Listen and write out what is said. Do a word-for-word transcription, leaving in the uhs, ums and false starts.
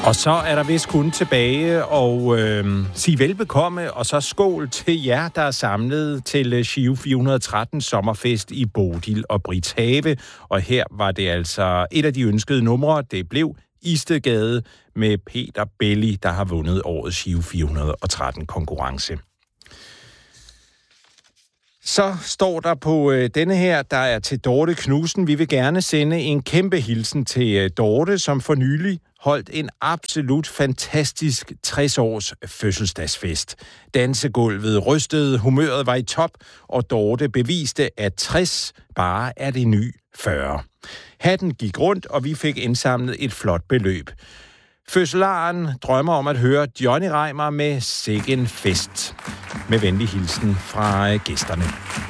Og så er der vist kun tilbage og øh, sige velbekomme, og så skål til jer, der er samlet til Giro fire hundrede og tretten sommerfest i Bodil og Brithave. Og her var det altså et af de ønskede numre, det blev Istedgade med Peter Belli, der har vundet årets Giro fire hundrede og tretten konkurrence. Så står der på øh, denne her, der er til Dorte Knudsen. Vi vil gerne sende en kæmpe hilsen til øh, Dorte, som for nylig holdt en absolut fantastisk tres-års fødselsdagsfest. Dansegulvet rystede, humøret var i top, og Dorte beviste, at tres bare er det nye fyrre. Hatten gik rundt, og vi fik indsamlet et flot beløb. Fødselaren drømmer om at høre Johnny Reimer med Sikken Fest. Med venlig hilsen fra gæsterne.